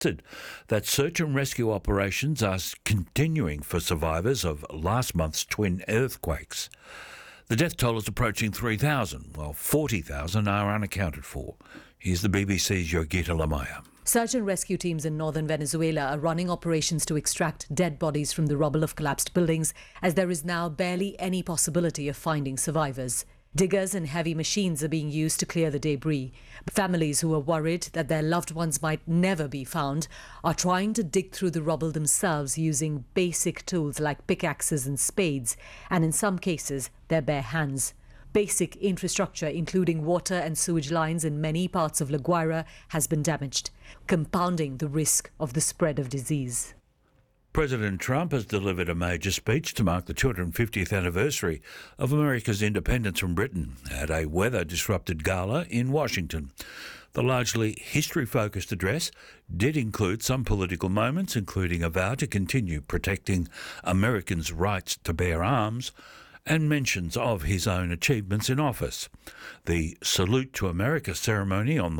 that search and rescue operations are continuing for survivors of last month's twin earthquakes. The death toll is approaching 3,000, while 40,000 are unaccounted for. Here's the BBC's Yogita Lamaya. Search and rescue teams in northern Venezuela are running operations to extract dead bodies from the rubble of collapsed buildings, as there is now barely any possibility of finding survivors. Diggers and heavy machines are being used to clear the debris. Families who are worried that their loved ones might never be found are trying to dig through the rubble themselves using basic tools like pickaxes and spades, and in some cases, their bare hands. Basic infrastructure, including water and sewage lines in many parts of La Guaira, has been damaged, compounding the risk of the spread of disease. President Trump has delivered a major speech to mark the 250th anniversary of America's independence from Britain at a weather-disrupted gala in Washington. The largely history-focused address did include some political moments, including a vow to continue protecting Americans' rights to bear arms, and mentions of his own achievements in office. The Salute to America ceremony on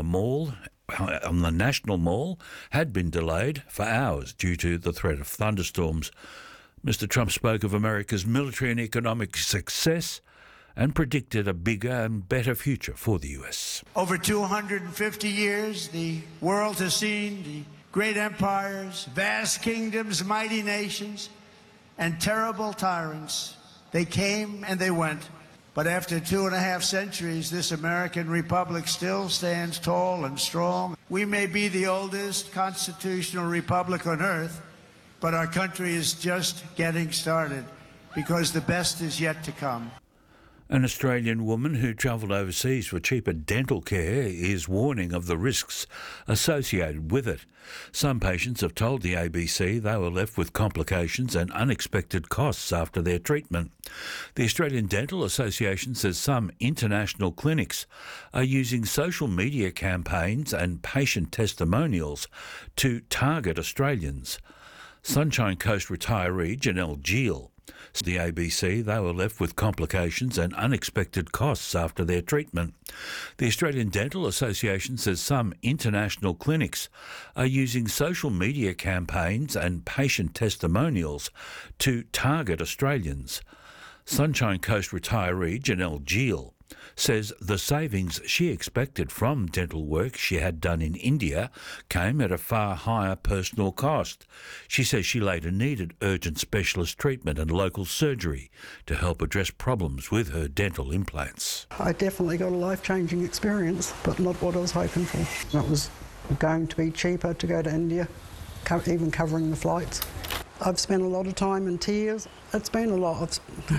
the National Mall had been delayed for hours due to the threat of thunderstorms. Mr. Trump spoke of America's military and economic success and predicted a bigger and better future for the US. Over 250 years, the world has seen the great empires, vast kingdoms, mighty nations, and terrible tyrants. They came and they went. But after 2.5 centuries, this American republic still stands tall and strong. We may be the oldest constitutional republic on earth, but our country is just getting started because the best is yet to come. An Australian woman who travelled overseas for cheaper dental care is warning of the risks associated with it. Some patients have told the ABC they were left with complications and unexpected costs after their treatment. The Australian Dental Association says some international clinics are using social media campaigns and patient testimonials to target Australians. Sunshine Coast retiree Janelle Gill said to the ABC they were left with complications and unexpected costs after their treatment. The Australian Dental Association says some international clinics are using social media campaigns and patient testimonials to target Australians. Sunshine Coast retiree Janelle Gill says the savings she expected from dental work she had done in India came at a far higher personal cost. She says she later needed urgent specialist treatment and local surgery to help address problems with her dental implants. I definitely got a life-changing experience, but not what I was hoping for. It was going to be cheaper to go to India, even covering the flights. I've spent a lot of time in tears. It's been a lot.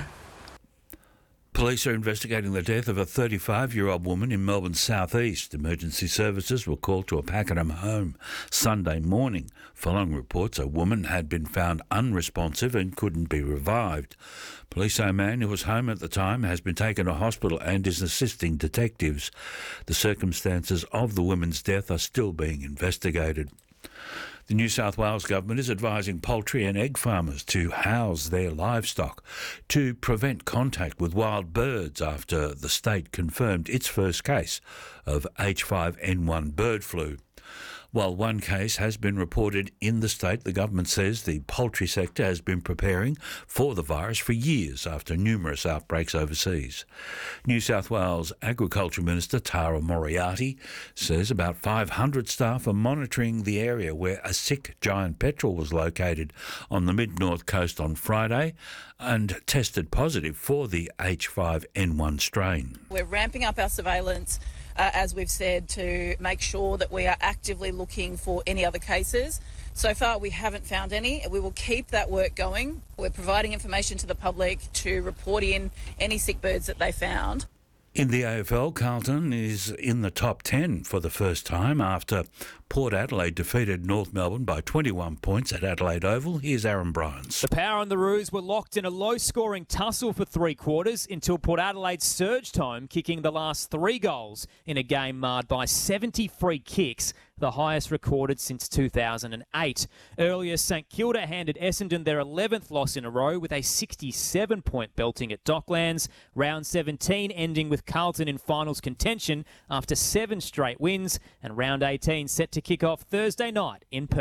Police are investigating the death of a 35-year-old woman in Melbourne's southeast. Emergency services were called to a Pakenham home Sunday morning. Following reports, a woman had been found unresponsive and couldn't be revived. Police say a man who was home at the time has been taken to hospital and is assisting detectives. The circumstances of the woman's death are still being investigated. The New South Wales government is advising poultry and egg farmers to house their livestock to prevent contact with wild birds after the state confirmed its first case of H5N1 bird flu. While one case has been reported in the state, the government says the poultry sector has been preparing for the virus for years after numerous outbreaks overseas. New South Wales Agriculture Minister Tara Moriarty says about 500 staff are monitoring the area where a sick giant petrel was located on the mid-north coast on Friday and tested positive for the H5N1 strain. We're ramping up our surveillance, as we've said, to make sure that we are actively looking for any other cases. So far, we haven't found any. We will keep that work going. We're providing information to the public to report in any sick birds that they found. In the AFL, Carlton is in the top 10 for the first time after Port Adelaide defeated North Melbourne by 21 points at Adelaide Oval. Here's Aaron Bryans. The Power and the Roos were locked in a low-scoring tussle for 3 quarters until Port Adelaide surged home, kicking the last 3 goals in a game marred by 70 free kicks, the highest recorded since 2008. Earlier, St Kilda handed Essendon their 11th loss in a row with a 67-point belting at Docklands. Round 17 ending with Carlton in finals contention after 7 straight wins, and round 18 set to kick off Thursday night in Perth.